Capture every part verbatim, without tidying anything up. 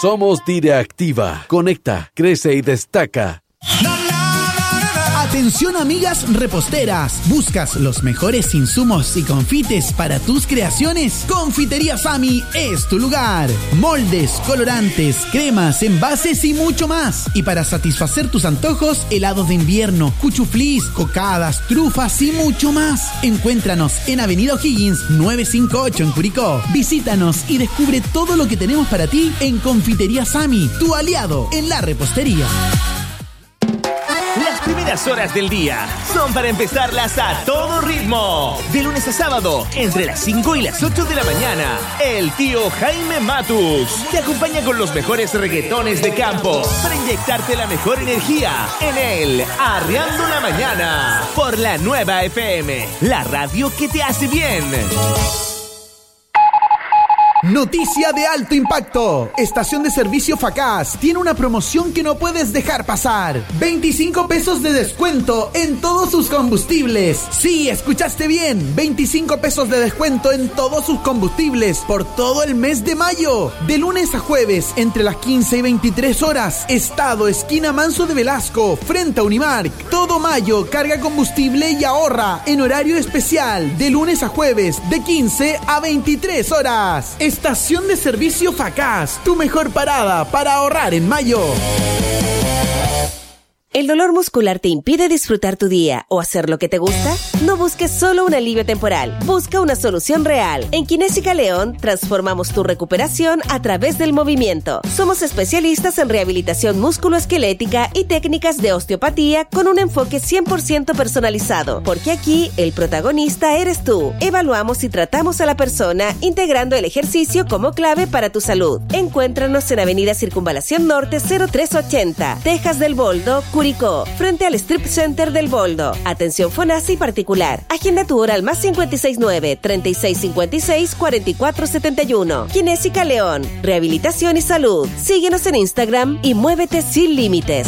Somos Direactiva. Conecta, crece y destaca. Atención amigas reposteras, ¿buscas los mejores insumos y confites para tus creaciones? Confitería Sami es tu lugar. Moldes, colorantes, cremas, envases y mucho más. Y para satisfacer tus antojos, helados de invierno, cuchuflís, cocadas, trufas y mucho más. Encuéntranos en Avenida O'Higgins nueve cinco ocho en Curicó. Visítanos y descubre todo lo que tenemos para ti en Confitería Sami, tu aliado en la repostería. Las primeras horas del día son para empezarlas a todo ritmo. De lunes a sábado, entre las cinco y las ocho de la mañana, el tío Jaime Matus te acompaña con los mejores reggaetones de campo para inyectarte la mejor energía en el Arreando la Mañana por la Nueva F M, la radio que te hace bien. Noticia de alto impacto. Estación de servicio Facaz tiene una promoción que no puedes dejar pasar. veinticinco pesos de descuento en todos sus combustibles. Sí, escuchaste bien. veinticinco pesos de descuento en todos sus combustibles por todo el mes de mayo. De lunes a jueves, entre las quince y veintitrés horas. Estado, esquina Manso de Velasco, frente a Unimark. Todo mayo, carga combustible y ahorra en horario especial. De lunes a jueves, de quince a veintitrés horas. Estación de servicio Facaz, tu mejor parada para ahorrar en mayo. ¿El dolor muscular te impide disfrutar tu día o hacer lo que te gusta? No busques solo un alivio temporal, busca una solución real. En Kinésica León transformamos tu recuperación a través del movimiento. Somos especialistas en rehabilitación musculoesquelética y técnicas de osteopatía con un enfoque cien por ciento personalizado, porque aquí el protagonista eres tú. Evaluamos y tratamos a la persona integrando el ejercicio como clave para tu salud. Encuéntranos en Avenida Circunvalación Norte cero tres ochenta, Tejas del Boldo, Curicó, frente al Strip Center del Boldo. Atención Fonasi particular. Agenda tu hora al más cinco seis nueve, treinta y seis cincuenta y seis, cuarenta y cuatro setenta y uno. Kinésica León, rehabilitación y salud. Síguenos en Instagram y muévete sin límites.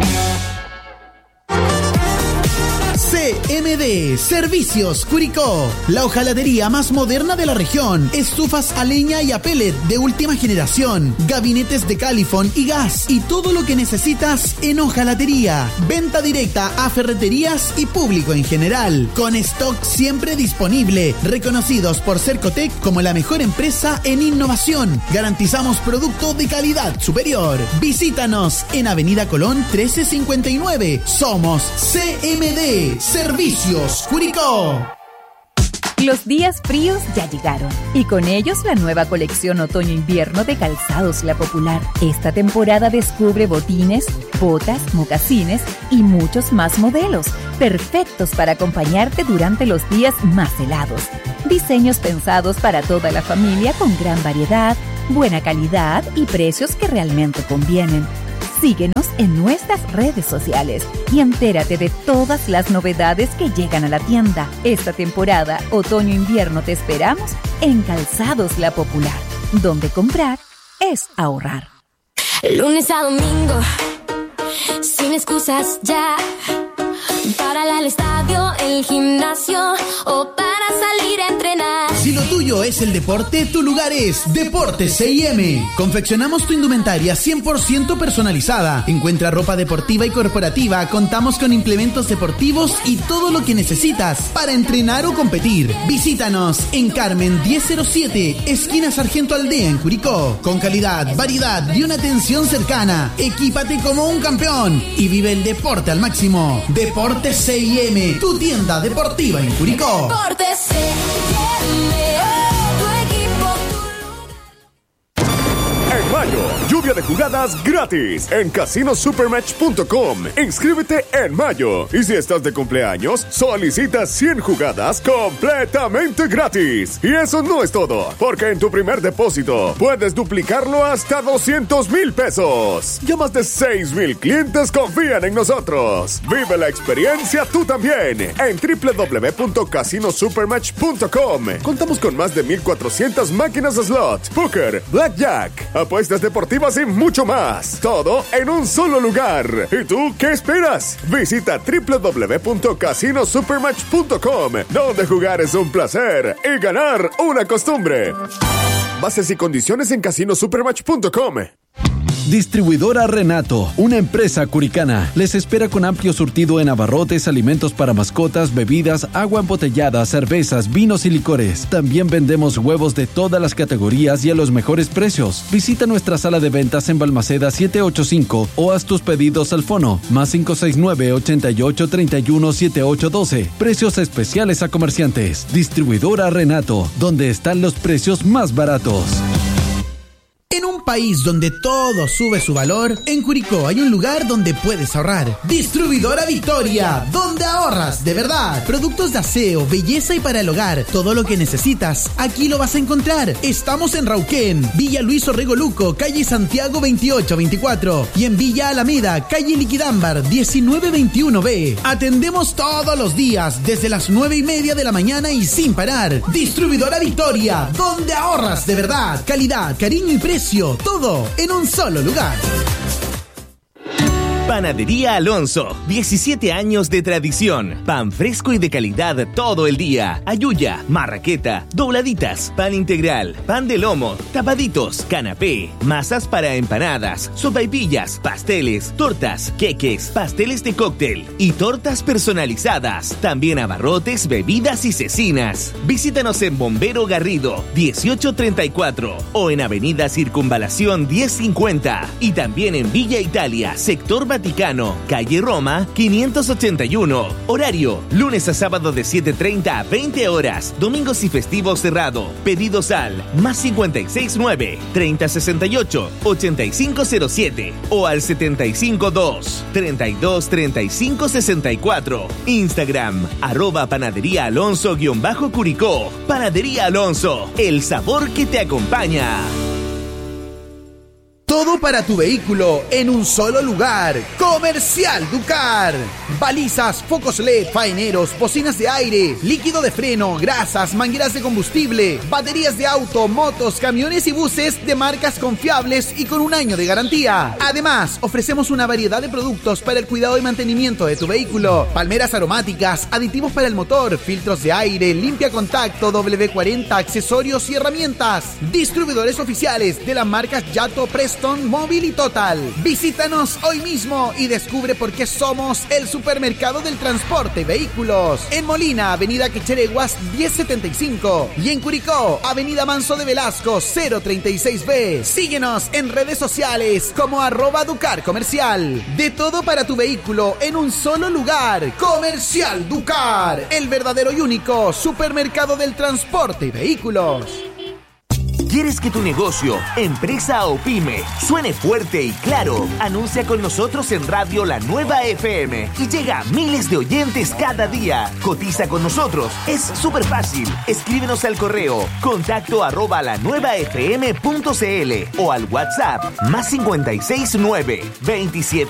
C M D Servicios Curicó, la hojalatería más moderna de la región. Estufas a leña y a pellet de última generación, gabinetes de califón y gas y todo lo que necesitas en hojalatería. Venta directa a ferreterías y público en general, con stock siempre disponible. Reconocidos por Cercotec como la mejor empresa en innovación. Garantizamos producto de calidad superior. Visítanos en Avenida Colón trece cincuenta y nueve. Somos C M D Servicios Curicó. Los días fríos ya llegaron y con ellos la nueva colección otoño-invierno de Calzados La Popular. Esta temporada descubre botines, botas, mocasines y muchos más modelos, perfectos para acompañarte durante los días más helados. Diseños pensados para toda la familia con gran variedad, buena calidad y precios que realmente convienen. Síguenos en nuestras redes sociales y entérate de todas las novedades que llegan a la tienda. Esta temporada, otoño-invierno, te esperamos en Calzados La Popular, donde comprar es ahorrar. Lunes a domingo, sin excusas ya, para ir al estadio, el gimnasio o para salir a entrenar. Si lo tuyo es el deporte, tu lugar es Deportes C I M. Confeccionamos tu indumentaria cien por ciento personalizada. Encuentra ropa deportiva y corporativa. Contamos con implementos deportivos y todo lo que necesitas para entrenar o competir. Visítanos en Carmen diez cero siete, esquina Sargento Aldea en Curicó. Con calidad, variedad y una atención cercana. Equípate como un campeón y vive el deporte al máximo. Deportes C I M, tu tienda deportiva en Curicó. Deportes C I M. En mayo, lluvia de jugadas gratis en casino supermatch punto com. Inscríbete en mayo. Y si estás de cumpleaños, solicita cien jugadas completamente gratis. Y eso no es todo, porque en tu primer depósito puedes duplicarlo hasta doscientos mil pesos. Ya más de seis mil clientes confían en nosotros. Vive la experiencia tú también en doble u doble u doble u punto casino supermatch punto com. Contamos con más de mil cuatrocientas máquinas de slot, póker, blackjack, apuestas deportivas y mucho más. Todo en un solo lugar. ¿Y tú qué esperas? Visita doble u doble u doble u punto casino supermatch punto com, donde jugar es un placer y ganar una costumbre. Bases y condiciones en casino supermatch punto com. Distribuidora Renato, una empresa curicana, les espera con amplio surtido en abarrotes, alimentos para mascotas, bebidas, agua embotellada, cervezas, vinos y licores. También vendemos huevos de todas las categorías y a los mejores precios. Visita nuestra sala de ventas en Balmaceda siete ocho cinco o haz tus pedidos al fono más cinco seis nueve, ochenta y ocho, treinta y uno, setenta y ocho doce. Precios especiales a comerciantes. Distribuidora Renato, donde están los precios más baratos. En un país donde todo sube su valor, en Curicó hay un lugar donde puedes ahorrar. Distribuidora Victoria, donde ahorras de verdad. Productos de aseo, belleza y para el hogar. Todo lo que necesitas, aquí lo vas a encontrar. Estamos en Rauquén, Villa Luis Orrego Luco, calle Santiago veintiocho veinticuatro. Y en Villa Alameda, calle Liquidámbar diecinueve veintiuno B. Atendemos todos los días, desde las nueve y media de la mañana y sin parar. Distribuidora Victoria, donde ahorras de verdad. Calidad, cariño y precio. Todo en un solo lugar. Panadería Alonso, diecisiete años de tradición. Pan fresco y de calidad todo el día. Ayuya, marraqueta, dobladitas, pan integral, pan de lomo, tapaditos, canapé, masas para empanadas, sopaipillas, pasteles, tortas, queques, pasteles de cóctel y tortas personalizadas. También abarrotes, bebidas y cecinas. Visítanos en Bombero Garrido, dieciocho treinta y cuatro o en Avenida Circunvalación diez cincuenta y también en Villa Italia, sector Vaticano, calle Roma, quinientos ochenta y uno. Horario, lunes a sábado de siete treinta a veinte horas. Domingos y festivos cerrado. Pedidos al más cincuenta y seis nueve, treinta sesenta y ocho, ochenta y cinco cero siete o al setenta y cinco dos, treinta y dos treinta y cinco sesenta y cuatro. Instagram, arroba panadería Alonso guión bajo Curicó. Panadería Alonso, el sabor que te acompaña. Todo para tu vehículo en un solo lugar. Comercial Ducar. Balizas, focos L E D, faeneros, bocinas de aire, líquido de freno, grasas, mangueras de combustible, baterías de auto, motos, camiones y buses de marcas confiables y con un año de garantía. Además, ofrecemos una variedad de productos para el cuidado y mantenimiento de tu vehículo. Palmeras aromáticas, aditivos para el motor, filtros de aire, limpia contacto, W cuarenta, accesorios y herramientas. Distribuidores oficiales de las marcas Yato, Preston, Móvil y Total. Visítanos hoy mismo y descubre por qué somos el supermercado del transporte y vehículos. En Molina, Avenida Quechereguas diez setenta y cinco y en Curicó, Avenida Manso de Velasco cero treinta y seis B. Síguenos en redes sociales como arroba Ducar Comercial. De todo para tu vehículo en un solo lugar. Comercial Ducar, el verdadero y único supermercado del transporte y vehículos. ¿Quieres que tu negocio, empresa o pyme suene fuerte y claro? Anuncia con nosotros en Radio La Nueva F M y llega a miles de oyentes cada día. Cotiza con nosotros. Es súper fácil. Escríbenos al correo contacto arroba la nueva f m punto c l o al WhatsApp más cincuenta y seis nueve, veintisiete